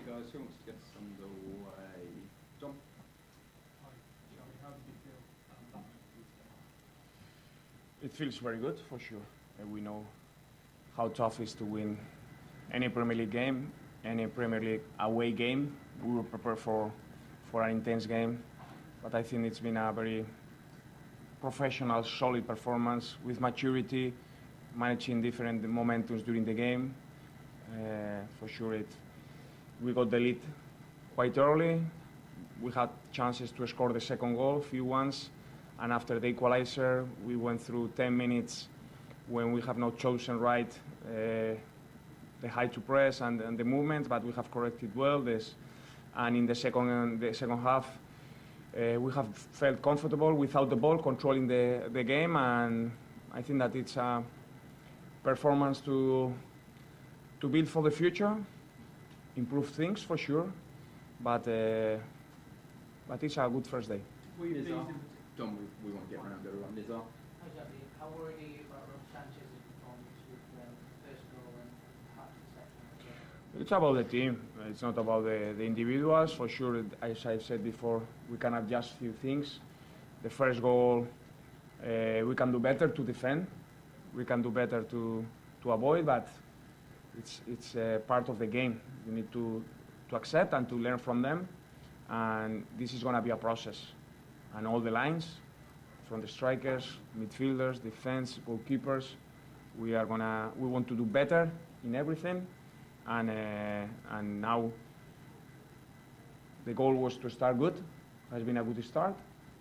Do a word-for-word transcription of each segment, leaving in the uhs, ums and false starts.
guys. Who wants to get us underway? John? Hi, Charlie. How did you feel um, that match? It feels very good, for sure. Uh, we know how tough it is to win any Premier League game, any Premier League away game. We were prepared for, for an intense game, but I think it's been a very professional, solid performance with maturity, managing different momentums during the game. Uh, for sure, it, we got the lead quite early. We had chances to score the second goal, few ones, and after the equalizer, we went through ten minutes when we have not chosen right uh, the height to press and, and the movement, but we have corrected well this. And in the second the second half, uh, we have felt comfortable without the ball, controlling the, the game, and I think that it's a performance to to build for the future, improve things for sure, but uh, but it's a good first day. John, we, we want to get around everyone. Nizar? Hi, Javi. How worried are you about Rob Sanchez's performance with um, first goal and perhaps the second? It's about the team. It's not about the, the individuals. For sure, as I said before, we can adjust a few things. The first goal, uh, we can do better to defend. We can do better to to avoid, but it's it's uh, part of the game. You need to to accept and to learn from them. And this is going to be a process. And all the lines, from the strikers, midfielders, defense, goalkeepers, we are gonna we want to do better in everything. And uh, and now the goal was to start good. Has been a good start.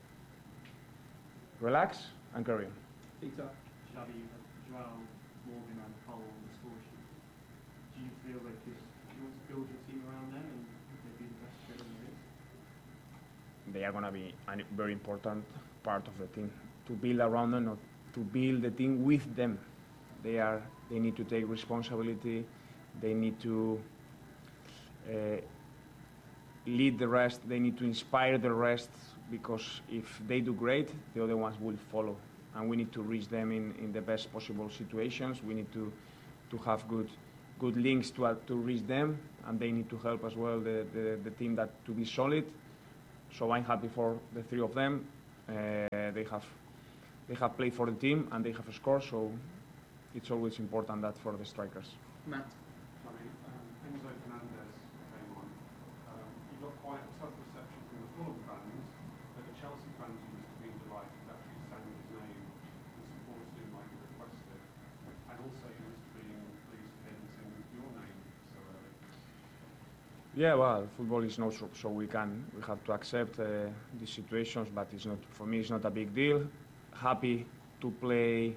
Relax and carry on. Peter? Xavi, you had Joao, Morgan and Cole on the score sheet. Do you feel like this, do you want to build your team around them and they'd be the best player in the league? They are going to be a very important part of the team. To build around them, not to build the team with them. They are. They need to take responsibility. They need to uh, lead the rest. They need to inspire the rest, because if they do great, the other ones will follow. And we need to reach them in, in the best possible situations. We need to to have good good links to uh, to reach them, and they need to help as well the, the, the team that to be solid. So I'm happy for the three of them. Uh, they have they have played for the team and they have scored. So it's always important that for the strikers. Matt? Sorry, um, Enzo Fernandez came on. Um, you got quite a tough reception from the Fulham fans, but the Chelsea fans who must have been delighted that you sang his name and supported him like you requested. And also you must have been pleased to hear him sing your name so early. Yeah, well, football is no so, so we can we have to accept uh, these situations, but it's not for me. It's not a big deal. Happy to play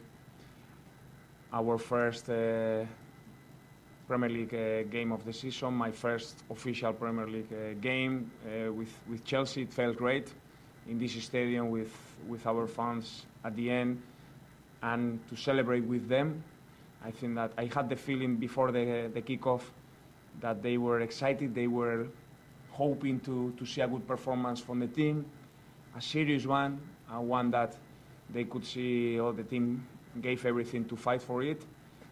our first uh, Premier League uh, game of the season, my first official Premier League uh, game uh, with with Chelsea. It felt great in this stadium with with our fans at the end, and to celebrate with them. I think that I had the feeling before the the kickoff that they were excited, they were hoping to, to see a good performance from the team, a serious one, uh, one that they could see all the team gave everything to fight for it,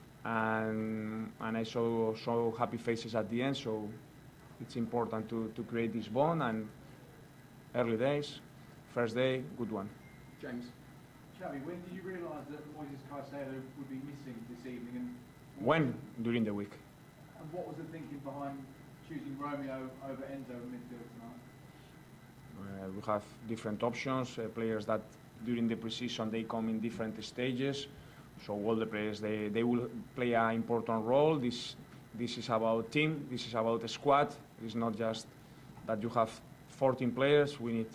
and and I saw so happy faces at the end, so it's important to, to create this bond, and early days, first day, good one. James? Xavi, when did you realise that Moises Caicedo would be missing this evening? And When? During the week. And what was the thinking behind choosing Romeo over Enzo in midfield tonight? Uh, we have different options, uh, players that during the preseason they come in different stages. So all the players, they, they will play an important role. This this is about team, this is about a squad. It's not just that you have fourteen players. We need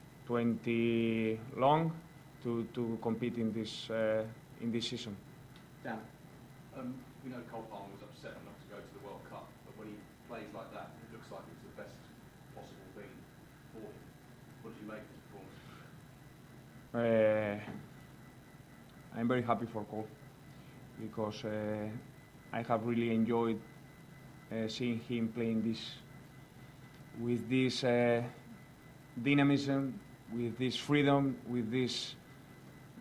twenty long to, to compete in this uh, in this season. Dan? Um, we know Cole Palmer was upset not to go to the World Cup, but when he plays like that, it looks like it's the best possible thing for him. What did you make of his performance? Uh, I'm very happy for Cole because uh, I have really enjoyed uh, seeing him playing this with this uh, dynamism, with this freedom, with this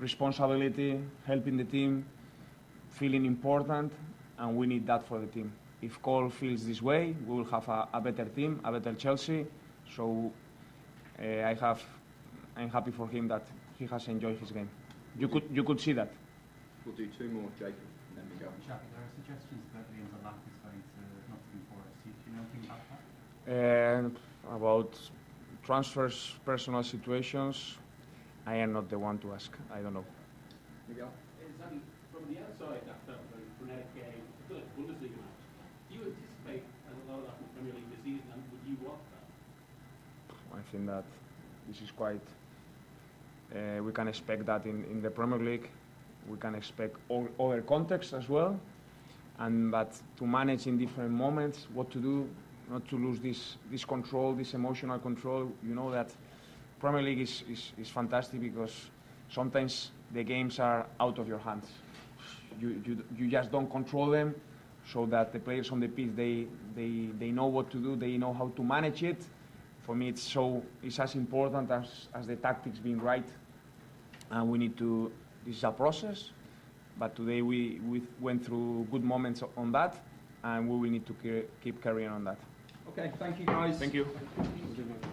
responsibility, helping the team, feeling important, and we need that for the team. if Cole feels this way, we will have a, a better team, a better Chelsea. So uh, I have, I'm happy for him that he has enjoyed his game. You could, you could see that. We'll do two more, Jacob, and then we go. Shaq, there are suggestions that Liam Zalat is going to Nottingham Forest. Do you know anything about that? Uh, about transfers, personal situations, I am not the one to ask. I don't know. Miguel? Exactly. From the outside, that felt very frenetic game. I feel like a Bundesliga match. Do you anticipate a lot of that in the Premier League this season, and would you want that? I think that this is quite. Uh, we can expect that in, in the Premier League. We can expect all, other contexts as well, and but to manage in different moments what to do, not to lose this this control, this emotional control. You know that Premier League is, is, is fantastic because sometimes the games are out of your hands. You, you, you just don't control them, so that the players on the pitch, they, they, they know what to do, they know how to manage it. For me, it's so it's as important as, as the tactics being right, and we need to. This is a process, but today we, we went through good moments on that, and we will need to ke- keep carrying on that. Okay, thank you guys. Thank you.